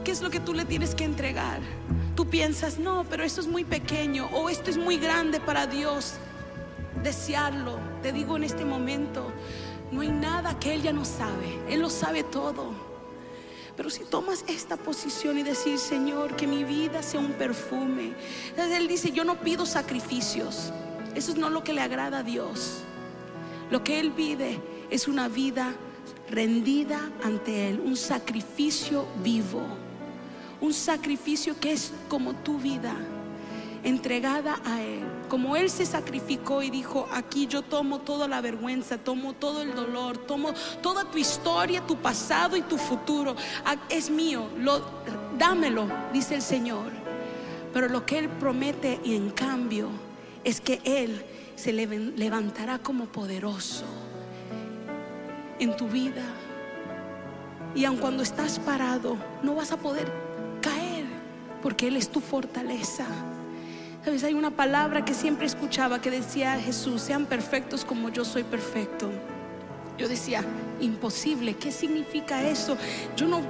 ¿qué es lo que tú le tienes que entregar? Tú piensas, no, pero esto es muy pequeño o esto es muy grande para Dios. Desearlo, te digo en este momento, no hay nada que Él ya no sabe. Él lo sabe todo. Pero si tomas esta posición y decir, Señor, que mi vida sea un perfume. Entonces Él dice, yo no pido sacrificios. Eso es no lo que le agrada a Dios. Lo que Él pide es una vida rendida ante Él, un sacrificio vivo, un sacrificio que es como tu vida, entregada a Él. Como Él se sacrificó y dijo, aquí yo tomo toda la vergüenza, tomo todo el dolor, tomo toda tu historia, tu pasado y tu futuro. Es mío, dámelo, dice el Señor. Pero lo que Él promete y en cambio es que Él se levantará como poderoso en tu vida. Y aun cuando estás parado, no vas a poder caer, porque Él es tu fortaleza. Sabes, hay una palabra que siempre escuchaba que decía Jesús, sean perfectos como yo soy perfecto. Yo decía, imposible, ¿qué significa eso? Yo no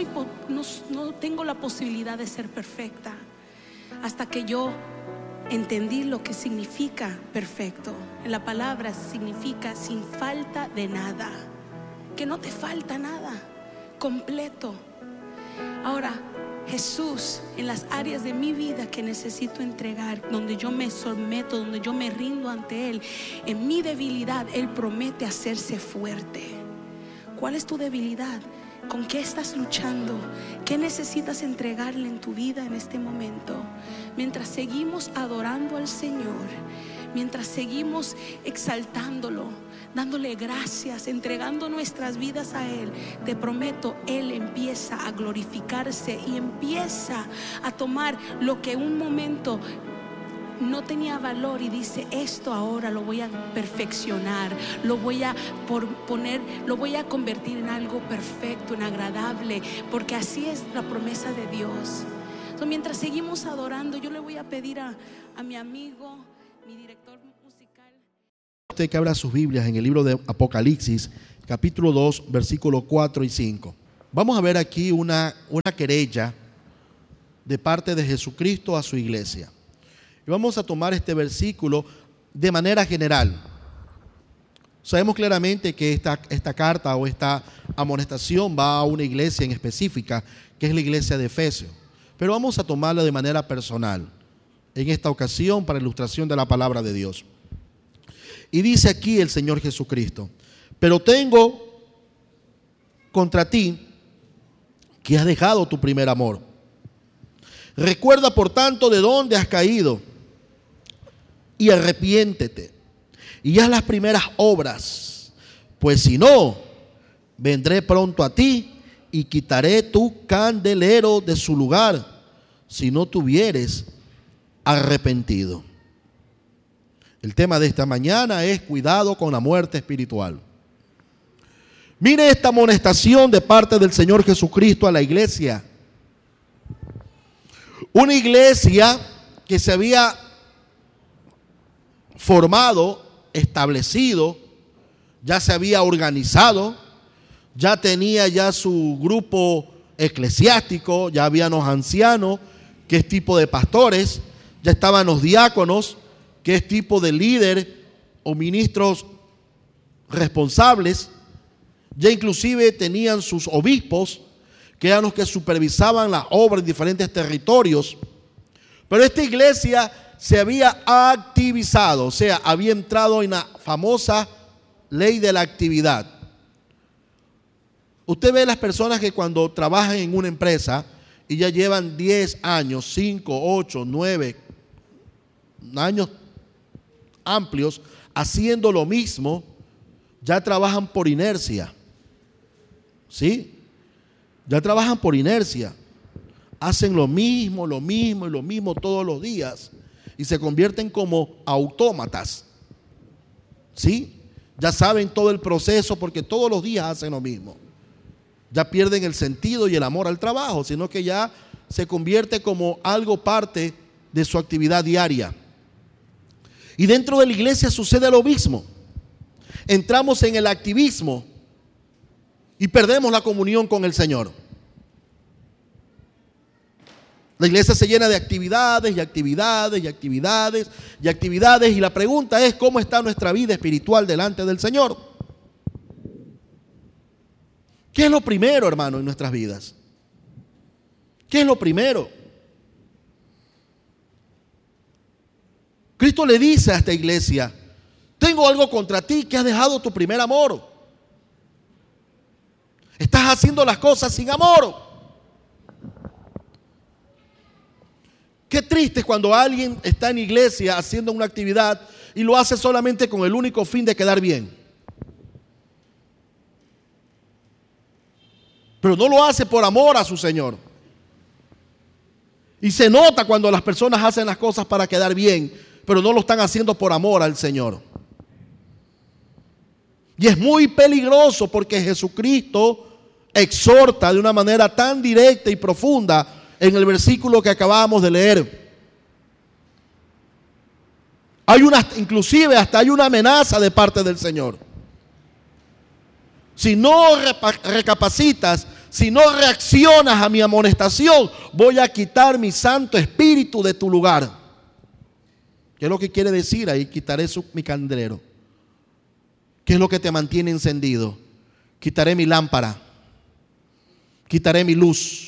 tengo la posibilidad de ser perfecta. Hasta que yo entendí lo que significa perfecto. La palabra significa sin falta de nada, que no te falta nada, completo. Ahora, Jesús, en las áreas de mi vida que necesito entregar, donde yo me someto, donde yo me rindo ante Él, en mi debilidad, Él promete hacerse fuerte. ¿Cuál es tu debilidad? ¿Con qué estás luchando? ¿Qué necesitas entregarle en tu vida en este momento? Mientras seguimos adorando al Señor, mientras seguimos exaltándolo, dándole gracias, entregando nuestras vidas a Él, te prometo, Él empieza a glorificarse y empieza a tomar lo que un momento no tenía valor y dice, esto ahora lo voy a perfeccionar, lo voy a lo voy a convertir en algo perfecto, en agradable, porque así es la promesa de Dios. Entonces, mientras seguimos adorando, yo le voy a pedir a mi amigo, mi director musical, usted que abra sus Biblias en el libro de Apocalipsis, capítulo 2, versículos 4 y 5. Vamos a ver aquí una querella de parte de Jesucristo a su iglesia. Y vamos a tomar este versículo de manera general. Sabemos claramente que esta carta o esta amonestación va a una iglesia en específica, que es la iglesia de Efesios. Pero vamos a tomarla de manera personal, en esta ocasión para ilustración de la palabra de Dios. Y dice aquí el Señor Jesucristo, pero tengo contra ti que has dejado tu primer amor. Recuerda por tanto de dónde has caído y arrepiéntete y haz las primeras obras, pues si no, vendré pronto a ti y quitaré tu candelero de su lugar si no te hubieres arrepentido. El tema de esta mañana es cuidado con la muerte espiritual. Mire esta amonestación de parte del Señor Jesucristo a la iglesia. Una iglesia que se había formado, establecido, ya se había organizado, ya tenía ya su grupo eclesiástico, ya habían los ancianos, que es tipo de pastores, ya estaban los diáconos, que es tipo de líder o ministros responsables, ya inclusive tenían sus obispos, que eran los que supervisaban las obras en diferentes territorios. Pero esta iglesia se había activizado, o sea, había entrado en la famosa ley de la actividad. Usted ve las personas que cuando trabajan en una empresa y ya llevan 10 años, 5, 8, 9 años amplios haciendo lo mismo, ya trabajan por inercia. ¿Sí? Ya trabajan por inercia. Hacen lo mismo todos los días y se convierten como autómatas. ¿Sí? Ya saben todo el proceso porque todos los días hacen lo mismo. Ya pierden el sentido y el amor al trabajo, sino que ya se convierte como algo parte de su actividad diaria. Y dentro de la iglesia sucede lo mismo. Entramos en el activismo y perdemos la comunión con el Señor. La iglesia se llena de actividades y actividades y actividades y actividades, y la pregunta es: ¿cómo está nuestra vida espiritual delante del Señor? ¿Qué es lo primero, hermano, en nuestras vidas? ¿Qué es lo primero? Cristo le dice a esta iglesia: tengo algo contra ti, que has dejado tu primer amor. Estás haciendo las cosas sin amor. Qué triste cuando alguien está en iglesia haciendo una actividad y lo hace solamente con el único fin de quedar bien. Pero no lo hace por amor a su Señor. Y se nota cuando las personas hacen las cosas para quedar bien, pero no lo están haciendo por amor al Señor. Y es muy peligroso, porque Jesucristo exhorta de una manera tan directa y profunda en el versículo que acabamos de leer. Inclusive hasta hay una amenaza de parte del Señor. Si no recapacitas, si no reaccionas a mi amonestación, voy a quitar mi Santo Espíritu de tu lugar. ¿Qué es lo que quiere decir ahí? Quitaré mi candelero. ¿Qué es lo que te mantiene encendido? Quitaré mi lámpara. Quitaré mi luz.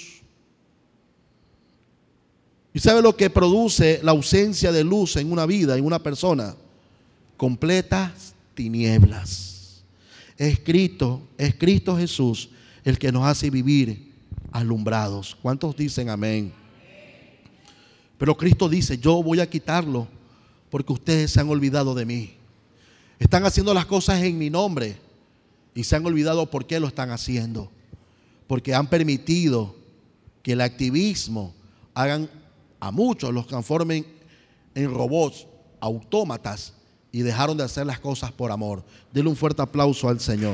¿Y sabe lo que produce la ausencia de luz en una vida, en una persona? Completas tinieblas. Es Cristo Jesús el que nos hace vivir alumbrados. ¿Cuántos dicen amén? Pero Cristo dice: yo voy a quitarlo porque ustedes se han olvidado de mí. Están haciendo las cosas en mi nombre y se han olvidado por qué lo están haciendo. Porque han permitido que el activismo hagan a muchos, los transformen en robots, autómatas, y dejaron de hacer las cosas por amor. Denle un fuerte aplauso al Señor.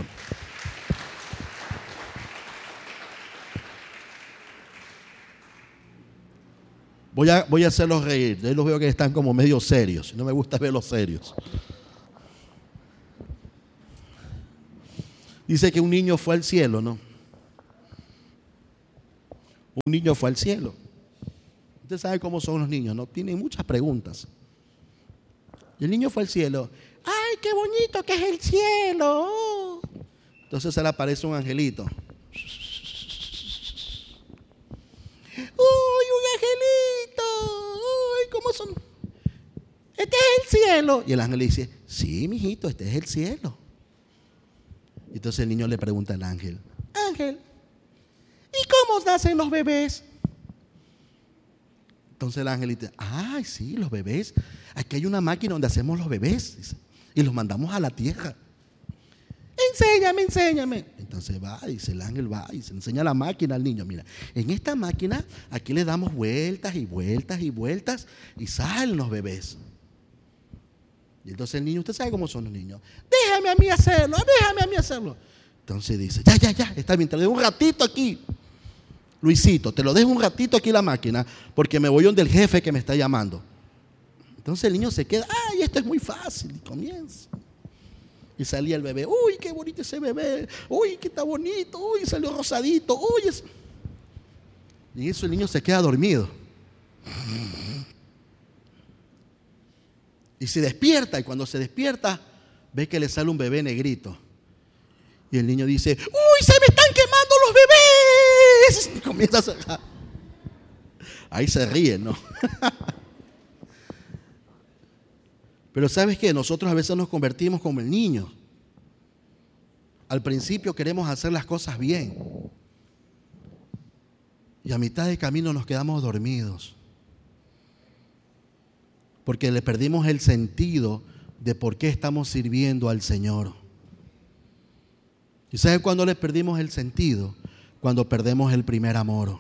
Voy a hacerlos reír. Yo los veo que están como medio serios. No me gusta verlos serios. Dice que un niño fue al cielo, ¿no? Un niño fue al cielo. Usted sabe cómo son los niños, ¿no? Tienen muchas preguntas. Y el niño fue al cielo. ¡Ay, qué bonito que es el cielo! Entonces se le aparece un angelito. ¡Uy, un angelito! ¡Uy, cómo son! ¡Este es el cielo! Y el ángel le dice: sí, mijito, este es el cielo. Entonces el niño le pregunta al ángel: ángel, ¿y cómo nacen los bebés? Entonces el ángel dice: ay, sí, los bebés. Aquí hay una máquina donde hacemos los bebés, dice, y los mandamos a la tierra. Enséñame. Entonces dice el ángel, va y se enseña la máquina al niño. Mira, en esta máquina aquí le damos vueltas y vueltas y vueltas y salen los bebés. Y entonces el niño, usted sabe cómo son los niños: déjame a mí hacerlo. Entonces dice: ya, está bien, te lo dejo un ratito aquí. Luisito, te lo dejo un ratito aquí la máquina, porque me voy donde el jefe que me está llamando. Entonces el niño se queda: ay, esto es muy fácil, y comienza. Y salía el bebé: uy, qué bonito ese bebé, uy, qué está bonito, uy, salió rosadito, uy. Y eso el niño se queda dormido. Y se despierta, y cuando se despierta, ve que le sale un bebé negrito. Y el niño dice: uy, se me están quemando los bebés. Y comienza a cerrar. Ahí se ríe, ¿no? Pero ¿sabes qué? Nosotros a veces nos convertimos como el niño. Al principio queremos hacer las cosas bien. Y a mitad de camino nos quedamos dormidos. Porque le perdimos el sentido de por qué estamos sirviendo al Señor. ¿Y sabes cuándo le perdimos el sentido? Cuando perdemos el primer amor.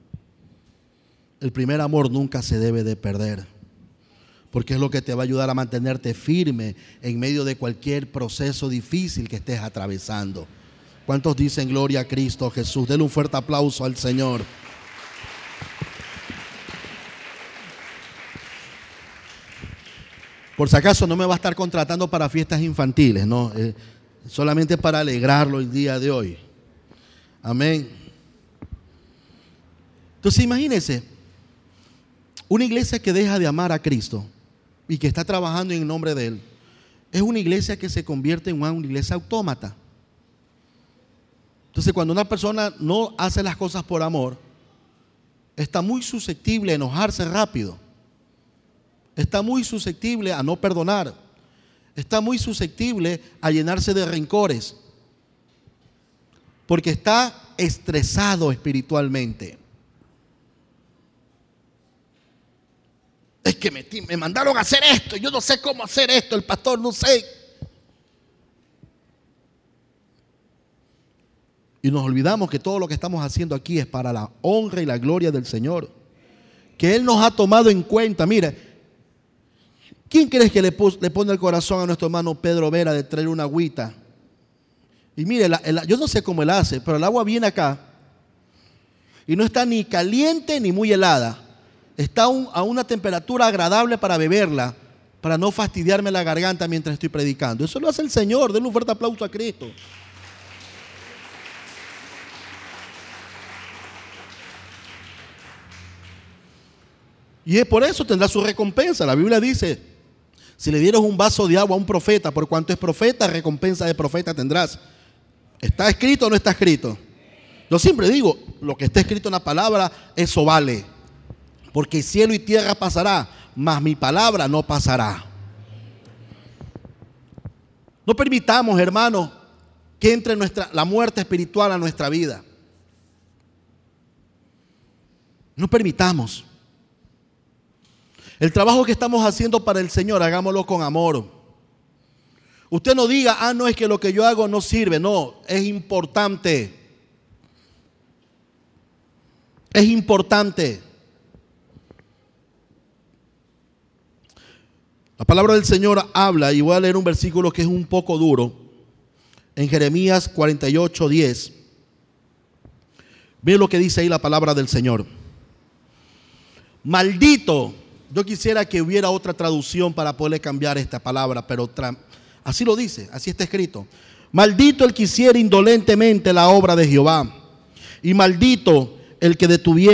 El primer amor nunca se debe de perder, porque es lo que te va a ayudar a mantenerte firme en medio de cualquier proceso difícil que estés atravesando. ¿Cuántos dicen gloria a Cristo Jesús? Denle un fuerte aplauso al Señor. Por si acaso no me va a estar contratando para fiestas infantiles, no, solamente para alegrarlo el día de hoy. Amén. Entonces imagínense, Una iglesia que deja de amar a Cristo y que está trabajando en nombre de Él, es una iglesia que se convierte en una iglesia autómata. Entonces, cuando una persona no hace las cosas por amor, está muy susceptible a enojarse rápido, está muy susceptible a no perdonar, está muy susceptible a llenarse de rencores, porque está estresado espiritualmente. Es que me mandaron a hacer esto, yo no sé cómo hacer esto, el pastor no sé. Y nos olvidamos que todo lo que estamos haciendo aquí es para la honra y la gloria del Señor, que Él nos ha tomado en cuenta. Mira, ¿quién crees que le pone el corazón a nuestro hermano Pedro Vera de traer una agüita? Y mire, yo no sé cómo él hace, pero el agua viene acá y no está ni caliente ni muy helada. Está a una temperatura agradable para beberla, para no fastidiarme la garganta mientras estoy predicando. Eso lo hace el Señor. Denle un fuerte aplauso a Cristo. Y es por eso tendrá su recompensa. La Biblia dice, si le dieras un vaso de agua a un profeta, por cuanto es profeta, recompensa de profeta tendrás. ¿Está escrito o no está escrito? Yo siempre digo, lo que está escrito en la palabra, eso vale. Porque cielo y tierra pasará, mas mi palabra no pasará. No permitamos, hermanos, que entre la muerte espiritual a nuestra vida. No permitamos. El trabajo que estamos haciendo para el Señor, hagámoslo con amor. Usted no diga, no, es que lo que yo hago no sirve. No, es importante. Es importante. La palabra del Señor habla, y voy a leer un versículo que es un poco duro, en Jeremías 48:10. Ve lo que dice ahí la palabra del Señor. Maldito. Yo quisiera que hubiera otra traducción para poderle cambiar esta palabra, pero así lo dice, así está escrito. Maldito el que hiciera indolentemente la obra de Jehová, y maldito el que detuviera